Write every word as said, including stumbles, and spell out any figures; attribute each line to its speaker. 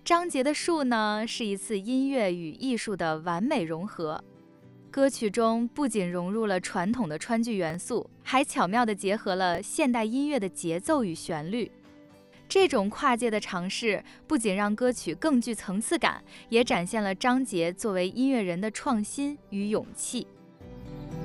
Speaker 1: 张杰的树呢，是一次音乐与艺术的完美融合。歌曲中不仅融入了传统的川剧元素，还巧妙地结合了现代音乐的节奏与旋律。这种跨界的尝试，不仅让歌曲更具层次感，也展现了张杰作为音乐人的创新与勇气。